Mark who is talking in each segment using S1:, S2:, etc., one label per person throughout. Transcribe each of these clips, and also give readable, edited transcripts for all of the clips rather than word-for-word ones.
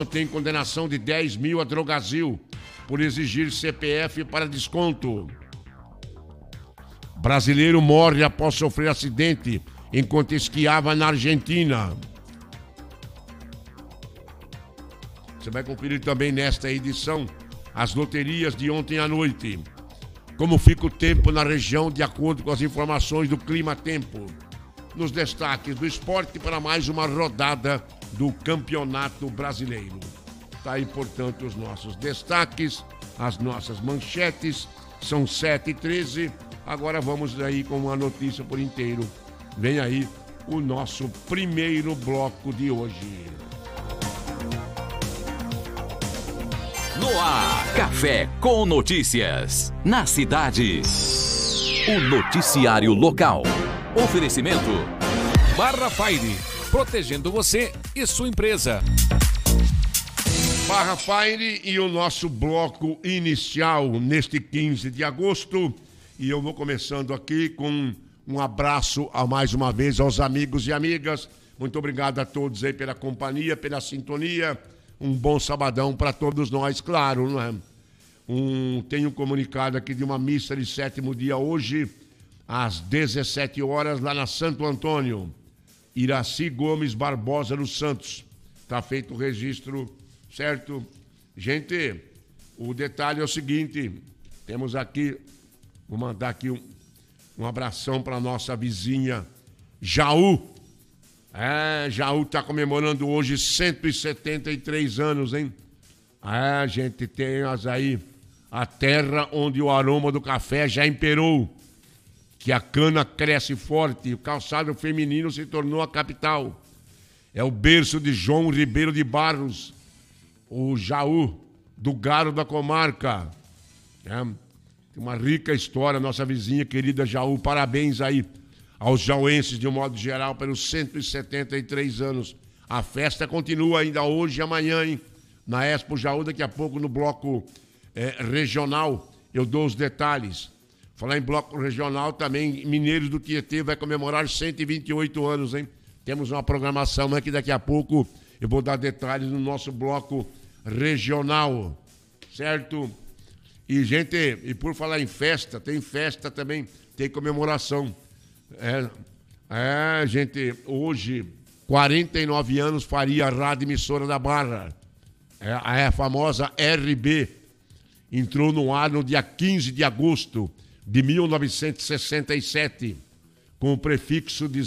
S1: tem condenação de 10 mil a Drogasil por exigir CPF para desconto. Brasileiro morre após sofrer acidente enquanto esquiava na Argentina. Você vai conferir também nesta edição as loterias de ontem à noite. Como fica o tempo na região de acordo com as informações do Clima Tempo. Nos destaques do esporte para mais uma rodada do Campeonato Brasileiro. Tá aí, portanto, os nossos destaques, as nossas manchetes. São 7h13. Agora vamos aí com uma notícia por inteiro. Vem aí o nosso primeiro bloco de hoje.
S2: No ar, Café com Notícias. Na cidade, o noticiário local. Oferecimento
S3: Barra Fire, protegendo você e sua empresa.
S1: Barra Fire e o nosso bloco inicial neste 15 de agosto. E eu vou começando aqui com um abraço a mais uma vez aos amigos e amigas. Muito obrigado a todos aí pela companhia, pela sintonia. Um bom sabadão para todos nós, claro, não é? Tem um comunicado aqui de uma missa de 7º dia hoje, às 17 horas, lá na Santo Antônio. Iraci Gomes Barbosa dos Santos. Tá feito o registro, certo? Gente, o detalhe é o seguinte, temos aqui, vou mandar aqui um abração para nossa vizinha Jaú. Jaú tá comemorando hoje 173 anos, hein? Gente, tem aí a terra onde o aroma do café já imperou, que a cana cresce forte, o calçado feminino se tornou a capital. É o berço de João Ribeiro de Barros, o Jaú, do Garo da comarca. Tem uma rica história, nossa vizinha querida Jaú. Parabéns aí aos jauenses, de um modo geral, pelos 173 anos. A festa continua ainda hoje e amanhã, hein? Na Expo Jaú, daqui a pouco no bloco regional, eu dou os detalhes. Falar em bloco regional também, Mineiros do Tietê vai comemorar 128 anos, hein? Temos uma programação aqui, daqui a pouco eu vou dar detalhes no nosso bloco regional, certo? E, gente, e por falar em festa, tem festa também, tem comemoração. Gente, hoje, 49 anos faria a Rádio Emissora da Barra. A famosa RB entrou no ar no dia 15 de agosto de 1967, com o prefixo de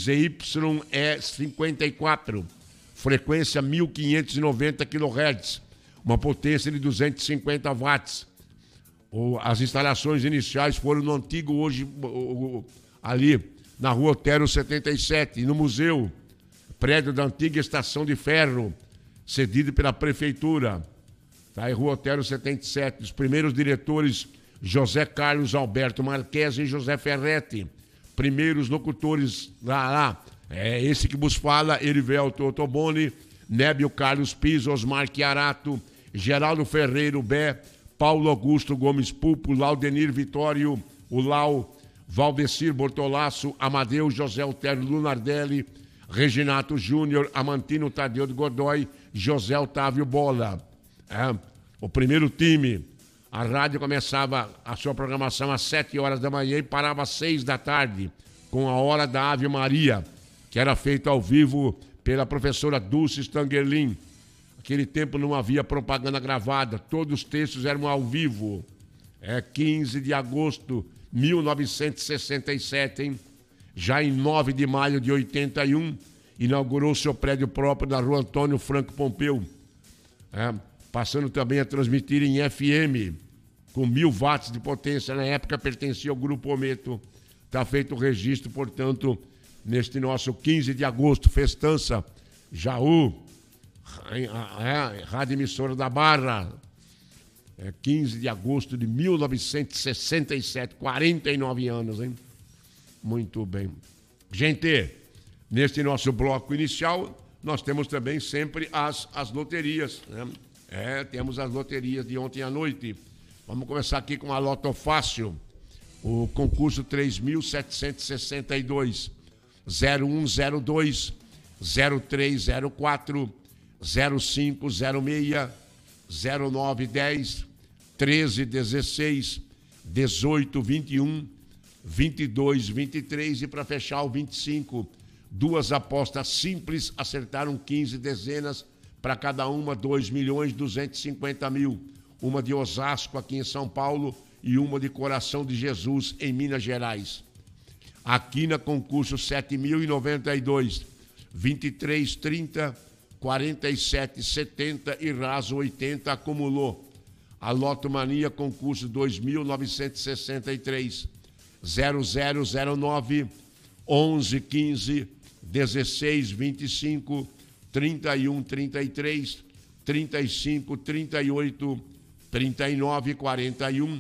S1: ZYE54, frequência 1590 kHz, uma potência de 250 watts. As instalações iniciais foram no antigo, hoje, ali na Rua Otero 77, no museu, prédio da antiga estação de ferro, cedido pela prefeitura. Tá aí, Rua Otero 77. Os primeiros diretores, José Carlos Alberto Marques e José Ferretti. Primeiros locutores lá. Esse que vos fala, Erivelto Ottoboni, Nébio Carlos Pisa, Osmar Chiarato, Geraldo Ferreiro Bé, Paulo Augusto Gomes Pulpo, Laudenir Vitório, o Lau, Valdecir Bortolasso, Amadeu José Otero Lunardelli, Reginato Júnior, Amantino Tadeu de Godoy, José Otávio Bola. O primeiro time. A rádio começava a sua programação às 7 horas da manhã e parava às 6 da tarde, com a Hora da Ave Maria, que era feita ao vivo pela professora Dulce Stangerlin. Naquele tempo não havia propaganda gravada, todos os textos eram ao vivo. 15 de agosto de 1967, hein? Já em 9 de maio de 81, inaugurou seu prédio próprio na Rua Antônio Franco Pompeu. Passando também a transmitir em FM, com 1000 watts de potência. Na época pertencia ao Grupo Ometo. Está feito o registro, portanto, neste nosso 15 de agosto, festança, Jaú, Rádio Emissora da Barra. 15 de agosto de 1967, 49 anos, hein? Muito bem. Gente, neste nosso bloco inicial, nós temos também sempre as loterias, né? Temos as loterias de ontem à noite. Vamos começar aqui com a Loto Fácil. O concurso 3.762, 0102, 0304, 0506 0910 1316 1821 2223 e para fechar o 25. Duas apostas simples acertaram 15 dezenas, para cada uma 2.250.000. Uma de Osasco aqui em São Paulo e uma de Coração de Jesus em Minas Gerais. Aqui na concurso 7.092, 2330, 4770 e raso 80 acumulou. A Loto Mania concurso 2.963, 0009, 1115, 1625, 3133, 3538, 3941,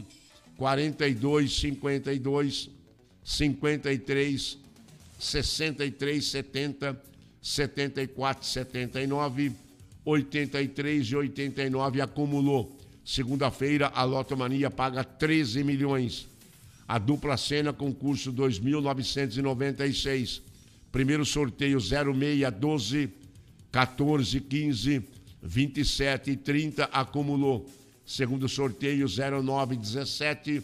S1: 4252, 53, 6370, 7479, 83 e 89 acumulou. Segunda-feira, a Loto Mania paga 13 milhões. A dupla cena, concurso 2.996. Primeiro sorteio 0612, 1415, 27 e 30 acumulou. Segundo sorteio 0917,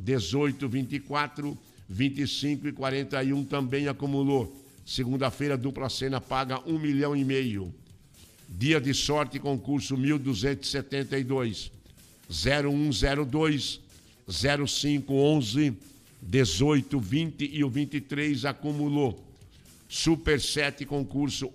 S1: 1824, 25 e 41 também acumulou. Segunda-feira, dupla cena paga 1,5 milhão. Dia de sorte, concurso 1272, 0102, 0511, 1820 e o 23 acumulou. Super 7, concurso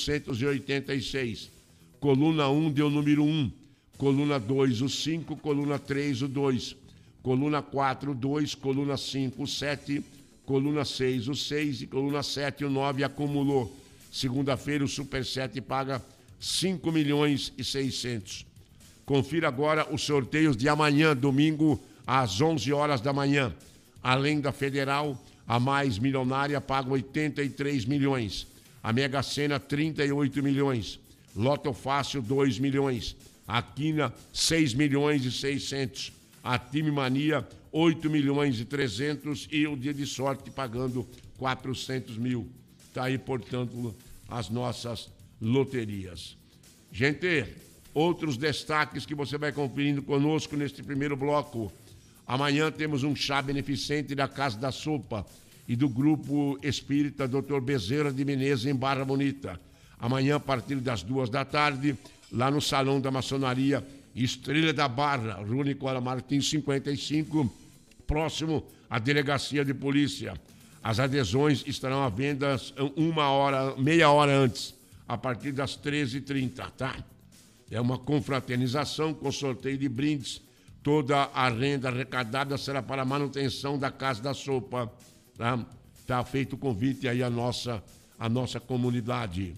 S1: 886. Coluna 1 deu número 1. Coluna 2, o 5. Coluna 3, o 2. Coluna 4, o 2. Coluna 5, o 7. Coluna 6, o 6. E coluna 7, o 9 acumulou. Segunda-feira, o Super 7 paga 5 milhões e 600. Confira agora os sorteios de amanhã, domingo, às 11 horas da manhã. Além da Federal, a mais milionária paga 83 milhões. A Mega Sena, 38 milhões. Loto Fácil, 2 milhões. A Quina, 6 milhões e 600. A Time Mania, 8 milhões e 300. E o Dia de Sorte pagando 400 mil. Está aí, portanto, as nossas loterias. Gente, outros destaques que você vai conferindo conosco neste primeiro bloco. Amanhã temos um chá beneficente da Casa da Sopa e do Grupo Espírita Dr. Bezerra de Menezes em Barra Bonita. Amanhã, a partir das 2 da tarde, lá no Salão da Maçonaria Estrela da Barra, Rua Nicola Martins, 55, próximo à Delegacia de Polícia. As adesões estarão à venda meia hora antes, a partir das 13h30, tá? É uma confraternização com sorteio de brindes. Toda a renda arrecadada será para a manutenção da Casa da Sopa. Tá? Tá feito o convite aí à nossa comunidade.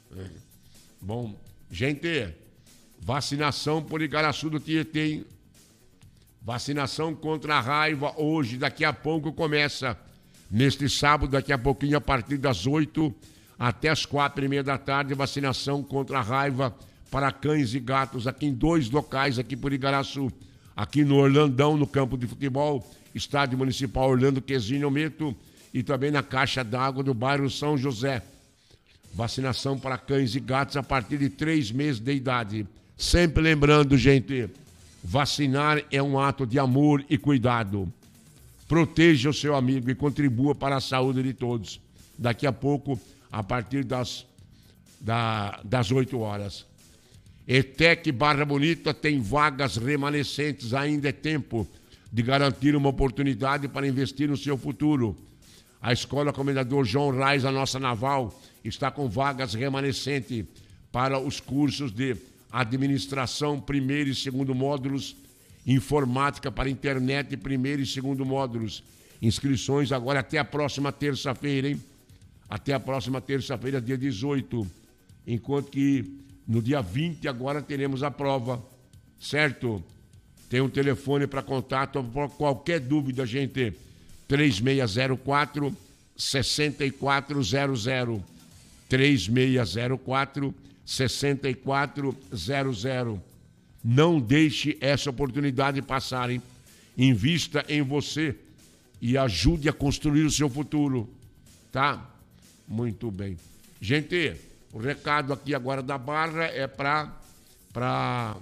S1: Bom, gente, vacinação por Igaraçu do Tietê, hein? Vacinação contra a raiva hoje, daqui a pouco começa. Neste sábado, daqui a pouquinho, a partir das 8 até as 4h30 da tarde, vacinação contra a raiva para cães e gatos aqui em 2 locais aqui por Igaraçu. Aqui no Orlandão, no campo de futebol, Estádio Municipal Orlando Quezino Meto, e também na Caixa d'Água do bairro São José. Vacinação para cães e gatos a partir de 3 meses de idade. Sempre lembrando, gente, vacinar é um ato de amor e cuidado. Proteja o seu amigo e contribua para a saúde de todos. Daqui a pouco, a partir das 8 horas. ETEC Barra Bonita tem vagas remanescentes, ainda é tempo de garantir uma oportunidade para investir no seu futuro. A Escola Comendador João Reis, a nossa naval, está com vagas remanescentes para os cursos de Administração, primeiro e segundo módulos, Informática para Internet, primeiro e segundo módulos. Inscrições agora até a próxima terça-feira, hein? Até a próxima terça-feira, dia 18. Enquanto que no dia 20 agora teremos a prova, certo? Tem um telefone para contato, por qualquer dúvida, gente, 3604-6400, 3604-6400. Não deixe essa oportunidade passar, hein? Invista em você e ajude a construir o seu futuro, tá? Muito bem. Gente, O recado aqui agora da Barra é para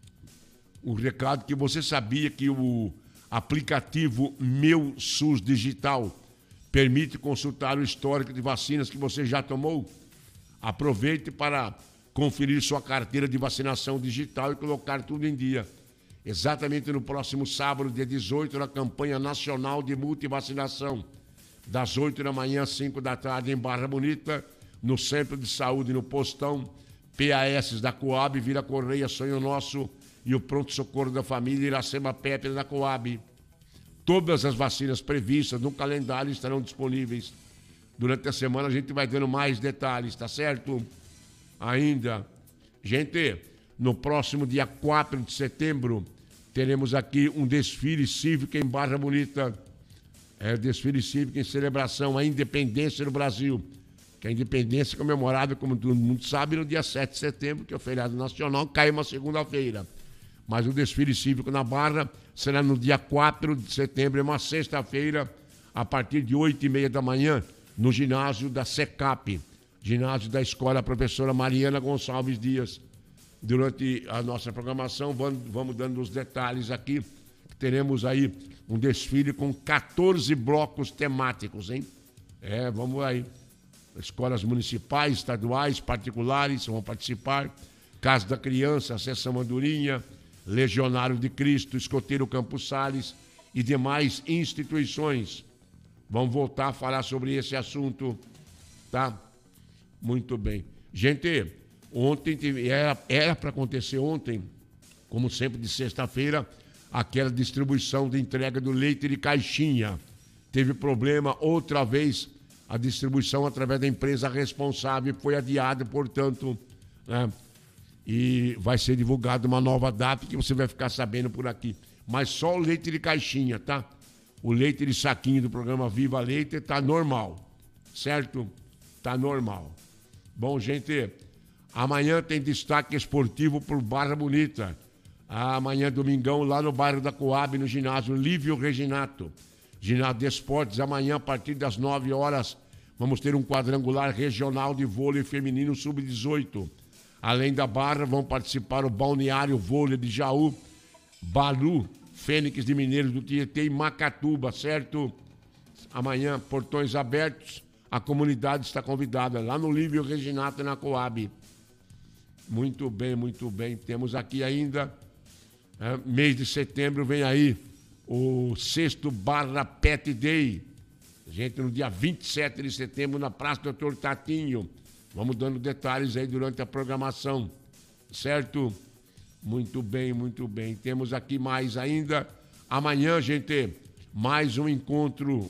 S1: o recado que você sabia que o aplicativo Meu SUS Digital permite consultar o histórico de vacinas que você já tomou. Aproveite para conferir sua carteira de vacinação digital e colocar tudo em dia. Exatamente no próximo sábado, dia 18, na campanha nacional de multivacinação, das 8 da manhã às 5 da tarde, em Barra Bonita, no Centro de Saúde, no Postão, PAS da Coab, Vila Correia, Sonho Nosso e o Pronto Socorro da Família, Iracema Pepe da Coab. Todas as vacinas previstas no calendário estarão disponíveis. Durante a semana a gente vai dando mais detalhes, tá certo? Ainda, gente, no próximo dia 4 de setembro, teremos aqui um desfile cívico em Barra Bonita. Desfile cívico em celebração à independência do Brasil. Que a independência é comemorada, como todo mundo sabe, no dia 7 de setembro, que é o feriado nacional, cai uma segunda-feira. Mas o desfile cívico na Barra será no dia 4 de setembro, é uma sexta-feira, a partir de 8h30 da manhã, no ginásio da SECAP, ginásio da Escola Professora Mariana Gonçalves Dias. Durante a nossa programação, vamos dando os detalhes aqui. Teremos aí um desfile com 14 blocos temáticos, hein? Vamos aí. Escolas municipais, estaduais, particulares vão participar. Casa da Criança, Seção Andorinha, Legionário de Cristo, Escoteiro Campos Sales e demais instituições. Vamos voltar a falar sobre esse assunto, tá? Muito bem. Gente, ontem era para acontecer ontem, como sempre de sexta-feira, aquela distribuição de entrega do leite de caixinha. Teve problema outra vez, a distribuição através da empresa responsável foi adiada, portanto, né? E vai ser divulgada uma nova data que você vai ficar sabendo por aqui. Mas só o leite de caixinha, tá? O leite de saquinho do programa Viva Leite tá normal, certo? Tá normal. Bom, gente, amanhã tem destaque esportivo por Barra Bonita. Amanhã, domingão, lá no bairro da Coab, no ginásio Lívio Reginato. Ginásio de Esportes, amanhã, a partir das 9 horas, vamos ter um quadrangular regional de vôlei feminino sub-18. Além da Barra, vão participar o Balneário Vôlei de Jaú, Balu, Fênix de Mineiros do Tietê e Macatuba, certo? Amanhã, portões abertos, a comunidade está convidada, lá no Lívio Reginato, na Coab. Muito bem, muito bem. Temos aqui ainda, mês de setembro, vem aí o 6º Barra Pet Day. Gente, no dia 27 de setembro, na Praça do Dr. Tatinho. Vamos dando detalhes aí durante a programação, certo? Muito bem, muito bem. Temos aqui mais ainda. Amanhã, gente, mais um encontro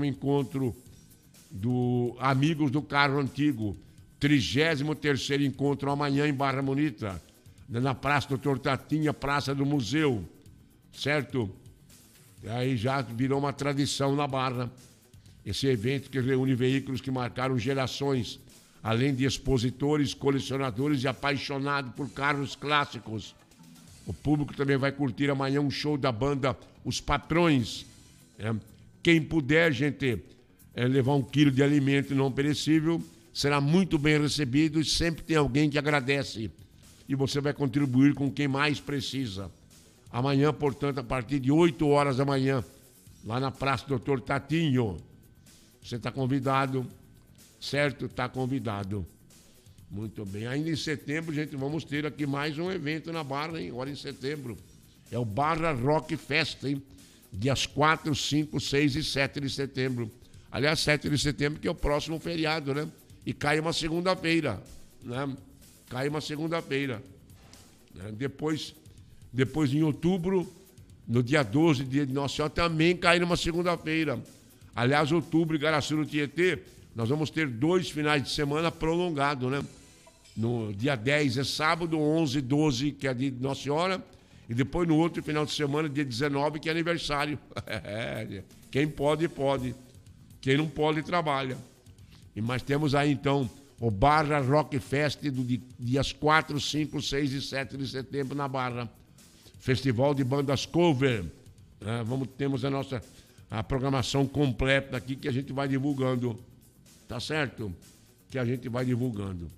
S1: do Amigos do Carro Antigo. 33º encontro amanhã em Barra Bonita, na Praça do Dr. Tatinha, Praça do Museu, certo? E aí já virou uma tradição na Barra. Esse evento que reúne veículos que marcaram gerações, além de expositores, colecionadores e apaixonados por carros clássicos. O público também vai curtir amanhã um show da banda Os Patrões. Quem puder, gente, levar 1 quilo de alimento não perecível, será muito bem recebido e sempre tem alguém que agradece. E você vai contribuir com quem mais precisa. Amanhã, portanto, a partir de 8 horas da manhã, lá na Praça do Dr. Tatinho. Você está convidado, certo? Está convidado. Muito bem. Ainda em setembro, gente, vamos ter aqui mais um evento na Barra, hein? Agora em setembro. É o Barra Rock Fest, hein? Dias 4, 5, 6 e 7 de setembro. Aliás, 7 de setembro, que é o próximo feriado, né? E cai uma segunda-feira, né? Cai uma segunda-feira. Depois, em outubro, no dia 12, dia de Nossa Senhora, também cai numa segunda-feira. Aliás, outubro, Igaraçu no Tietê, nós vamos ter 2 finais de semana prolongados, né? No dia 10 é sábado, 11 e 12, que é dia de Nossa Senhora, e depois no outro final de semana, dia 19, que é aniversário. Quem pode, pode. Quem não pode, trabalha. Mas temos aí, então, o Barra Rock Fest do dias 4, 5, 6 e 7 de setembro na Barra. Festival de bandas cover. Temos a programação completa aqui que a gente vai divulgando. Tá certo? Que a gente vai divulgando.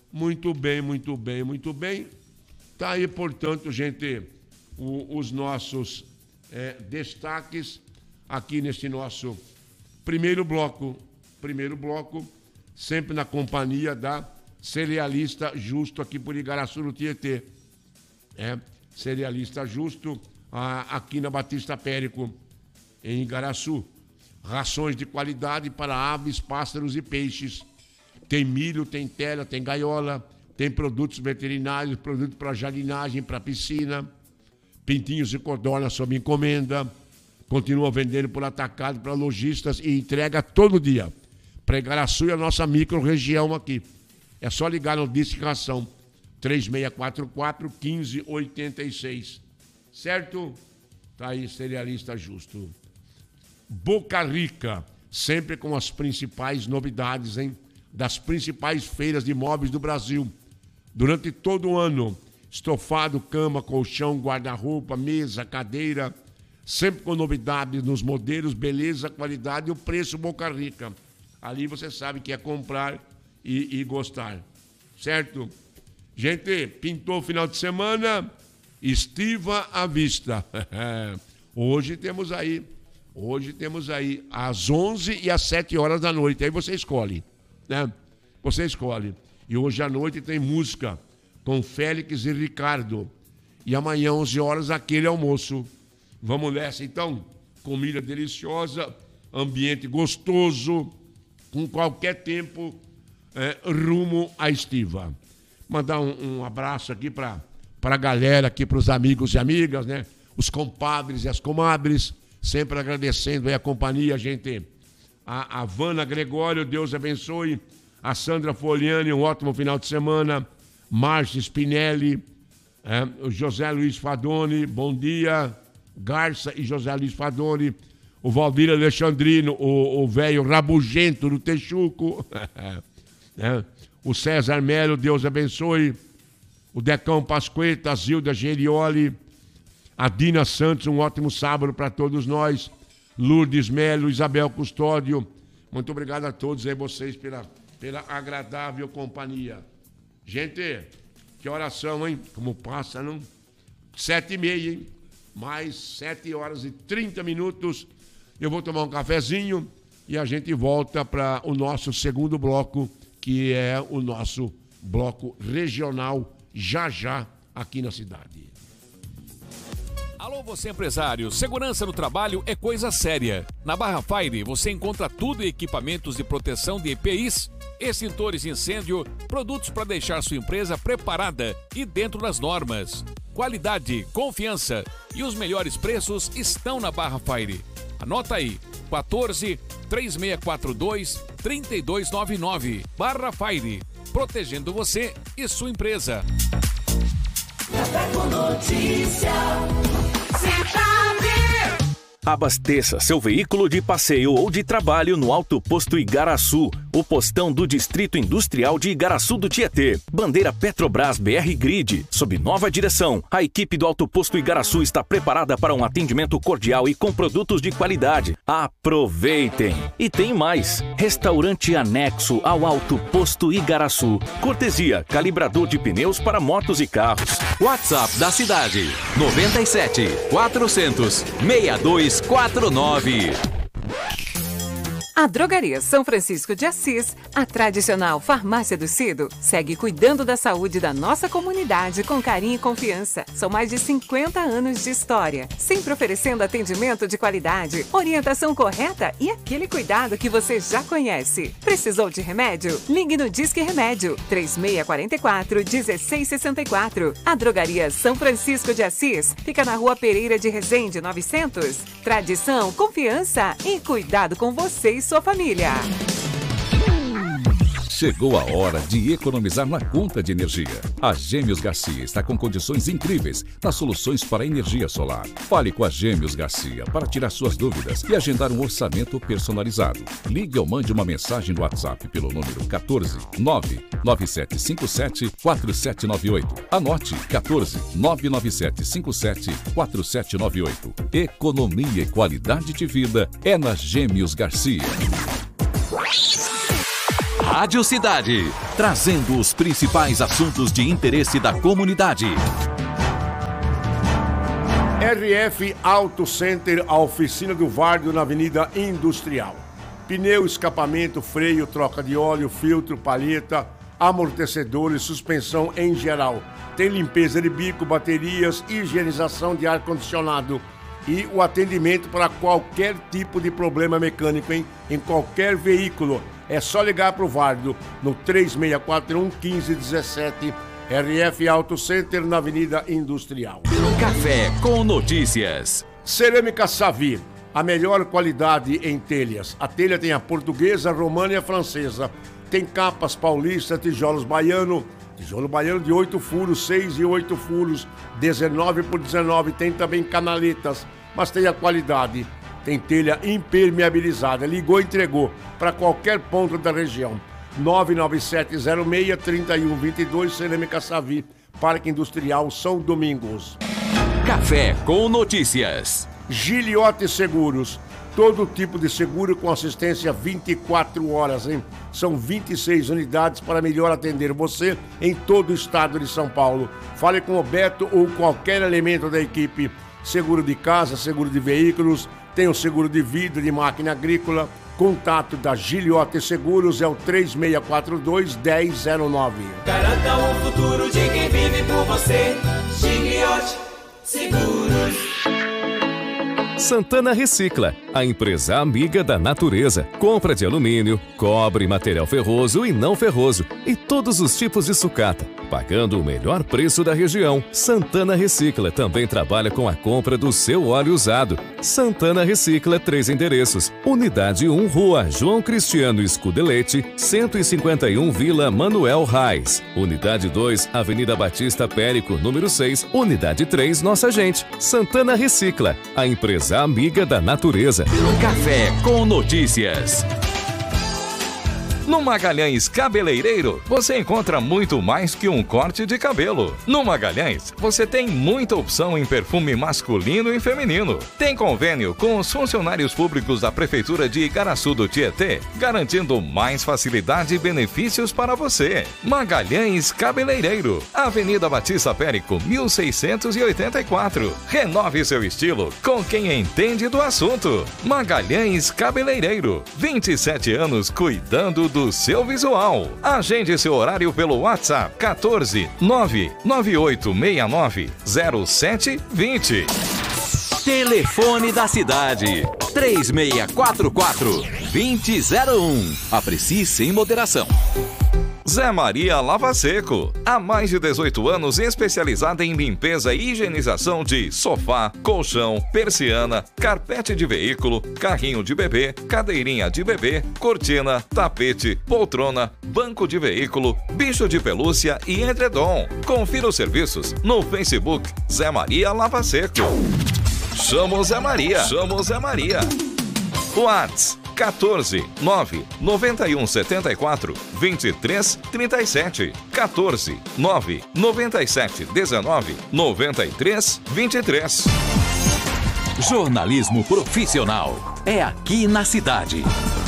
S1: Muito bem, muito bem, muito bem. Tá aí, portanto, gente, os nossos destaques aqui nesse nosso primeiro bloco, sempre na companhia da Cerealista Justo aqui por Igaraçu, no Tietê. Cerealista Justo aqui na Batista Périco, em Igaraçu. Rações de qualidade para aves, pássaros e peixes. Tem milho, tem telha, tem gaiola, tem produtos veterinários, produtos para jardinagem, para piscina, pintinhos e codornas sob encomenda. Continua vendendo por atacado para lojistas e entrega todo dia. Para Igaraçu e a nossa micro-região aqui. É só ligar no Disque Ração 3644-1586. Certo? Tá aí, Cerealista Justo. Boca Rica, sempre com as principais novidades, hein? Das principais feiras de imóveis do Brasil. Durante todo o ano, estofado, cama, colchão, guarda-roupa, mesa, cadeira, sempre com novidades nos modelos, beleza, qualidade e o preço Boca Rica. Ali você sabe que é comprar e gostar, certo? Gente, pintou o final de semana, estiva à vista. Hoje temos aí às 11 e às 7 horas da noite, aí você escolhe, né? Você escolhe. E hoje à noite tem música com Félix e Ricardo. E amanhã, 11 horas, aquele almoço. Vamos nessa, então? Comida deliciosa, ambiente gostoso, com qualquer tempo, rumo à estiva. Mandar um abraço aqui para a galera, aqui para os amigos e amigas, né? Os compadres e as comadres, sempre agradecendo aí a companhia, gente. A Vana Gregório, Deus abençoe. A Sandra Foliani, um ótimo final de semana. Márcia Spinelli, o José Luiz Fadoni, bom dia. Garça e José Luiz Fadoni. O Valdir Alexandrino, o velho rabugento do Texuco. O César Melo, Deus abençoe. O Decão Pasqueta, a Zilda Gerioli. A Dina Santos, um ótimo sábado para todos nós. Lourdes Melo, Isabel Custódio. Muito obrigado a todos aí, vocês, pela agradável companhia. Gente, que oração, hein? Como passa, não? 7h30, hein? Mais 7 horas e 30 minutos. Eu vou tomar um cafezinho e a gente volta para o nosso segundo bloco, que é o nosso bloco regional, já aqui na cidade.
S3: Alô, você empresário, segurança no trabalho é coisa séria. Na Barra Fire você encontra tudo em equipamentos de proteção de EPIs, extintores de incêndio, produtos para deixar sua empresa preparada e dentro das normas. Qualidade, confiança e os melhores preços estão na Barra Fire. Anota aí, 14 3642 3299. Barra Fire, protegendo você e sua empresa.
S4: Café com Notícia.
S5: Abasteça seu veículo de passeio ou de trabalho no Alto Posto Igaraçu, o postão do Distrito Industrial de Igaraçu do Tietê. Bandeira Petrobras BR Grid, sob nova direção. A equipe do Alto Posto Igaraçu está preparada para um atendimento cordial e com produtos de qualidade. Aproveitem! E tem mais! Restaurante anexo ao Alto Posto Igaraçu. Cortesia, calibrador de pneus para motos e carros.
S2: WhatsApp da cidade, 97 400 6249.
S6: A Drogaria São Francisco de Assis, a tradicional farmácia do Cido, segue cuidando da saúde da nossa comunidade com carinho e confiança. São mais de 50 anos de história, sempre oferecendo atendimento de qualidade, orientação correta e aquele cuidado que você já conhece. Precisou de remédio? Ligue no Disque Remédio, 3644-1664. A Drogaria São Francisco de Assis fica na Rua Pereira de Resende, 900. Tradição, confiança e cuidado com você e sua família.
S3: Chegou a hora de economizar na conta de energia. A Gêmeos Garcia está com condições incríveis nas soluções para energia solar. Fale com a Gêmeos Garcia para tirar suas dúvidas e agendar um orçamento personalizado. Ligue ou mande uma mensagem no WhatsApp pelo número 14 99757 4798. Anote 14 99757 4798. Economia e qualidade de vida é na Gêmeos Garcia.
S2: Rádio Cidade, trazendo os principais assuntos de interesse da comunidade.
S1: RF Auto Center, a oficina do Vardo na Avenida Industrial. Pneu, escapamento, freio, troca de óleo, filtro, palheta, amortecedores, suspensão em geral. Tem limpeza de bico, baterias, higienização de ar-condicionado e o atendimento para qualquer tipo de problema mecânico em qualquer veículo. É só ligar para o Vardo no 3641-1517. RF Auto Center na Avenida Industrial.
S2: Café com notícias.
S1: Cerâmica Savi, a melhor qualidade em telhas. A telha tem a portuguesa, a romana e a francesa. Tem capas paulista, tijolos baiano, tijolo baiano de 8 furos, 6 e 8 furos, 19 por 19. Tem também canaletas, mas tem a qualidade. Tem telha impermeabilizada. Ligou e entregou para qualquer ponto da região. 99706-3122, Cerâmica Savi, Parque Industrial São Domingos.
S2: Café com notícias.
S1: Giliote Seguros, todo tipo de seguro com assistência 24 horas, hein? São 26 unidades para melhor atender você em todo o estado de São Paulo. Fale com o Beto ou qualquer elemento da equipe. Seguro de casa, seguro de veículos, tem o seguro de vida, de máquina agrícola. Contato da Giliote Seguros é o 3642-1009.
S4: Garanta o futuro de quem vive por você. Giliote Seguros.
S5: Santana Recicla, a empresa amiga da natureza. Compra de alumínio, cobre, material ferroso e não ferroso e todos os tipos de sucata, pagando o melhor preço da região. Santana Recicla também trabalha com a compra do seu óleo usado. Santana Recicla, 3 endereços. Unidade 1, Rua João Cristiano Scudelete, 151 Vila Manuel Reis. Unidade 2, Avenida Batista Périco, número 6. Unidade 3, Nossa Gente. Santana Recicla, a empresa amiga da natureza.
S2: Café com notícias. No Magalhães Cabeleireiro, você encontra muito mais que um corte de cabelo. No Magalhães, você tem muita opção em perfume masculino e feminino. Tem convênio com os funcionários públicos da Prefeitura de Igaraçu do Tietê, garantindo mais facilidade e benefícios para você. Magalhães Cabeleireiro, Avenida Batista Périco, 1684. Renove seu estilo com quem entende do assunto. Magalhães Cabeleireiro, 27 anos cuidando do seu visual. Agende seu horário pelo WhatsApp 14 99869 0720. Telefone da cidade 3644-2001. Aprecie sem moderação. Zé Maria Lava Seco, há mais de 18 anos especializada em limpeza e higienização de sofá, colchão, persiana, carpete de veículo, carrinho de bebê, cadeirinha de bebê, cortina, tapete, poltrona, banco de veículo, bicho de pelúcia e edredom. Confira os serviços no Facebook Zé Maria Lava Seco. Chama o Zé Maria. Chama o Zé Maria. WhatsApp 14 9 91 74 23 37 14 9 97 19 93 23. Jornalismo profissional é aqui na cidade.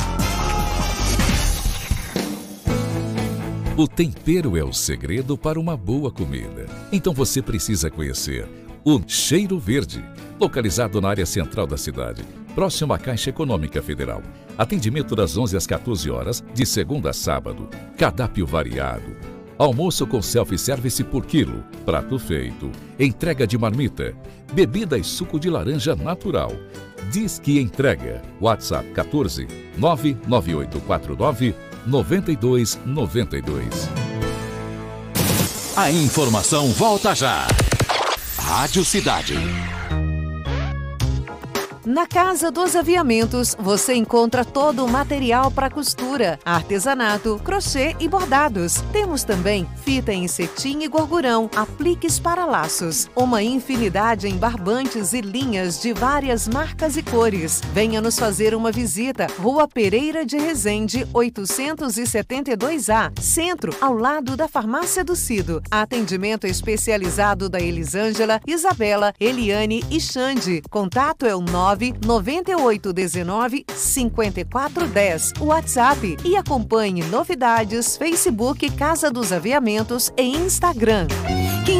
S3: O tempero é o segredo para uma boa comida. Então você precisa conhecer o Cheiro Verde, localizado na área central da cidade, próximo à Caixa Econômica Federal. Atendimento das 11 às 14 horas, de segunda a sábado. Cardápio variado. Almoço com self-service por quilo. Prato feito. Entrega de marmita. Bebida e suco de laranja natural. Diz que entrega. WhatsApp 14 99849 9292.
S2: A informação volta já. Rádio Cidade.
S7: Na Casa dos Aviamentos, você encontra todo o material para costura, artesanato, crochê e bordados. Temos também fita em cetim e gorgurão, apliques para laços, uma infinidade em barbantes e linhas de várias marcas e cores. Venha nos fazer uma visita. Rua Pereira de Resende, 872A, Centro, ao lado da Farmácia do Cido. Atendimento especializado da Elisângela, Isabela, Eliane e Xande. Contato é o 99819-5410, WhatsApp, e acompanhe novidades Facebook Casa dos Aviamentos e Instagram.